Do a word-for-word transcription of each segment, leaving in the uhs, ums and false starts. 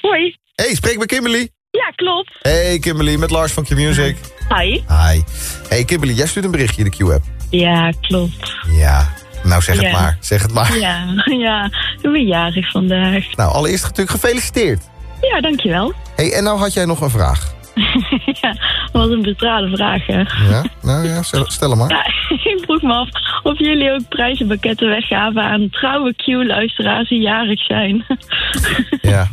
Hoi. Hey, spreek met Kimberly. Ja, klopt. Hey Kimberly, met Lars van Q-Music. Hi. Hi. Hey Kimberly, jij stuurt een berichtje in de Q-app. Ja, klopt. Ja, nou zeg het Ja. maar, zeg het maar. Ja, ja. Ik ben jarig vandaag. Nou, allereerst natuurlijk gefeliciteerd. Ja, dankjewel. Hey, en nou had jij nog een vraag. Ja, wat een bestrade vraag, hè. Ja, nou ja, stel, stel hem maar. Ja, ik vroeg me af of jullie ook prijzenpakketten weggaven aan trouwe Q-luisteraars die jarig zijn. Ja,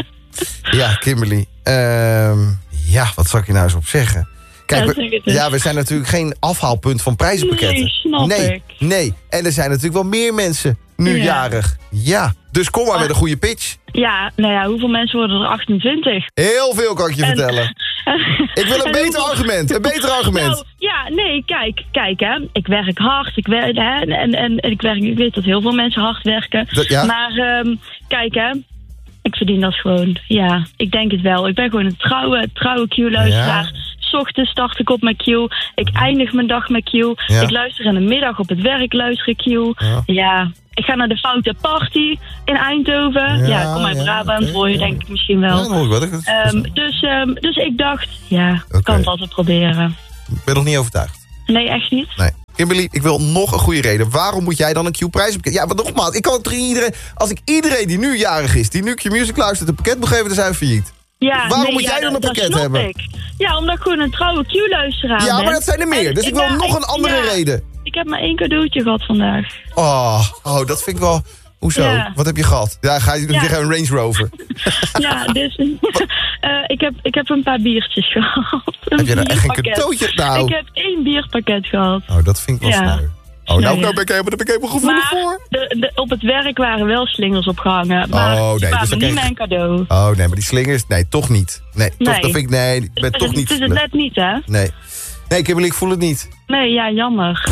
ja Kimberly. Ehm, ja, wat zal ik je nou eens op zeggen? Kijk, Ja, we, zeg het eens. ja, we zijn natuurlijk geen afhaalpunt van prijzenpakketten. Nee, snap nee, ik. Nee, en er zijn natuurlijk wel meer mensen nu Ja. jarig. Ja, dus kom maar Ah. met een goede pitch. Ja, nou ja, hoeveel mensen worden er? achtentwintig. Heel veel kan ik je En- vertellen. Ik wil een En beter hoeveel- argument, een beter argument. Nou, ja, nee, kijk, kijk hè. Ik werk hard, ik werk, hè, en, en, en ik, werk, ik weet dat heel veel mensen hard werken. Dat- ja? Maar ehm, kijk hè, ik verdien dat gewoon. Ja, ik denk het wel. Ik ben gewoon een trouwe, trouwe Q-luisteraar. Ja. 's Ochtends start ik op met Q. Ik eindig mijn dag met Q. Ja. Ik luister in de middag op het werk, luister ik Q. Ja. Ja. Ik ga naar de Foute Party in Eindhoven. Ja, Ja, kom uit ja, Brabant, oké, hoor je ja. denk ik misschien Ja, wel. dat hoor ik wel. Dat- dat- Ehm, dus, ehm, dus ik dacht, ja, Oké. ik kan het altijd proberen. Ik ben nog niet overtuigd. Nee, echt niet? Nee. Kimberly, ik wil nog een goede reden. Waarom moet jij dan een Q-prijzenpakket? Ja, maar nogmaals, ik kan het tegen iedereen... Als ik iedereen die nu jarig is, die nu Q-Music luistert, een pakket moet geven, dan zijn we failliet. Ja, Waarom nee, moet ja, jij dan dat- een dat pakket snap hebben? Ik. Ja, omdat ik gewoon een trouwe Q-luisteraar Ja, ben. maar dat zijn er meer. En- Dus ik wil ja, nog ik- een andere ja, reden. Ik heb maar één cadeautje gehad vandaag. Oh, oh, dat vind ik wel... Hoezo? Ja. Wat heb je gehad? Ja, ga je Ja. zeggen een Range Rover. Ja, dus eh, ik, heb, ik heb een paar biertjes gehad. Een Heb je nou echt geen bierpakket. cadeautje? Nou. Ik heb één bierpakket gehad. Oh, dat vind ik wel Ja. sneu. Oh, nou, Sneu, nou ja. ben ik helemaal, daar ben ik helemaal gevoelig Maar voor. de, de, op het werk waren wel slingers opgehangen. Maar Oh, die nee, waren dus dan niet krijg je- mijn cadeau. Oh, nee, maar die slingers... Nee, toch niet. Nee, toch, Nee. dat vind ik... Nee, ik ben Het toch is- niet... Het is het net niet, hè? Nee. Nee, Kimberly, ik voel het niet. Nee, ja, jammer.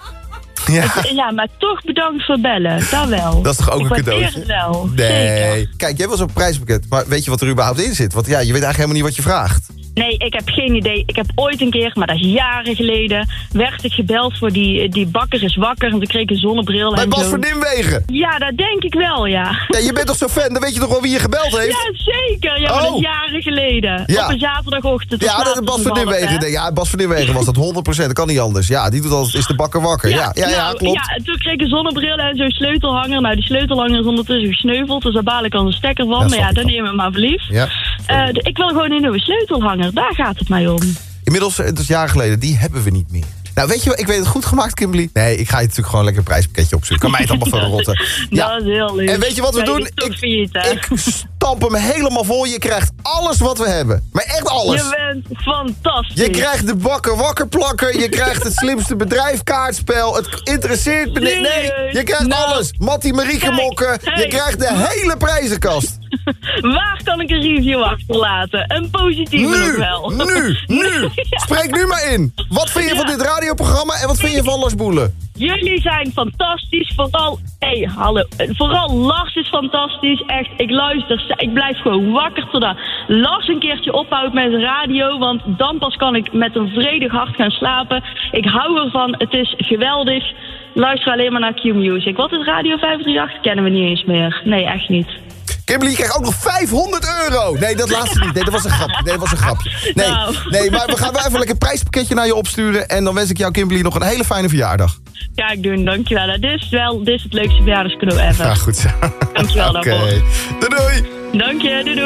Ja. Ja, maar toch bedankt voor bellen. Dat wel. Dat is toch ook ik een waardeer cadeautje? het wel. Nee. Zeker. Kijk, jij was op een prijspakket, maar weet je wat er überhaupt in zit? Want ja, je weet eigenlijk helemaal niet wat je vraagt. Nee, ik heb geen idee. Ik heb ooit een keer, maar dat is jaren geleden, werd ik gebeld voor die, die bakker is wakker. En toen kreeg ik een zonnebril Bij en Bas zo. van Nimwegen. Ja, dat denk ik wel, ja. Ja, je bent toch zo fan, dan weet je toch wel wie je gebeld heeft? Ja, zeker. Ja, maar dat Oh. is jaren geleden. Ja. Op een zaterdagochtend. Ja, dat is Bas van Nimwegen. Nee, ja, Bas van Nimwegen was dat honderd procent. Dat kan niet anders. Ja, die doet altijd, is de bakker wakker. Ja, ja, ja, nou, klopt. Ja, en toen kreeg ik een zonnebril en zo'n sleutelhanger. Nou, die sleutelhanger is ondertussen gesneuveld. Dus daar baal ik al een stekker van. Ja, maar snap ja, ik dan wel. nemen we maar verliefd. Ja. Eh, de- ik wil gewoon een nieuwe sleutelhanger. Daar gaat het mij om. Inmiddels, het is jaren geleden, die hebben we niet meer. Nou, weet je wat, ik weet het goed gemaakt, Kimberly. Nee, ik ga je natuurlijk gewoon lekker een prijspakketje opzoeken. Kan mij het allemaal verrotten. Ja. Dat is heel leuk. En weet je wat we Nee, doen? dat is toch Ik, failliet, hè? ik stamp hem helemaal vol. Je krijgt alles wat we hebben. Maar echt alles. Je bent fantastisch. Je krijgt de bakker wakker plakker. Je krijgt het slimste bedrijf kaartspel. Het interesseert me niet. Nee, Serieus? je krijgt Nou, alles. Mattie Marieke kijk, mokken. Je hey. krijgt de hele prijzenkast. Waar kan ik een review achterlaten? Een positieve nog Nu, wel. nu, nu. Spreek nu maar in. Wat vind je van dit radioprogramma en wat vind je van Lars Boelen? Jullie zijn fantastisch. Vooral, hey, hallo. Vooral Lars is fantastisch. Echt, ik luister. Ik blijf gewoon wakker totdat Lars een keertje ophoudt met zijn radio. Want dan pas kan ik met een vredig hart gaan slapen. Ik hou ervan. Het is geweldig. Luister alleen maar naar Q-Music. Wat is Radio vijf drie acht? Kennen we niet eens meer. Nee, echt niet. Kimberly, je krijgt ook nog vijfhonderd euro. Nee, dat laatste niet. Nee, dat was een grapje. Nee, dat was een grapje. Nee, Nou. nee, maar we gaan wel even een lekker prijspakketje naar je opsturen. En dan wens ik jou, Kimberly, nog een hele fijne verjaardag. Ga ik doen, dankjewel. Nou, dit is wel dit is het leukste verjaardagscadeau ever. Ja, goed zo. Dankjewel Oké. daarvoor. Doei doei. Dank je, doei doei.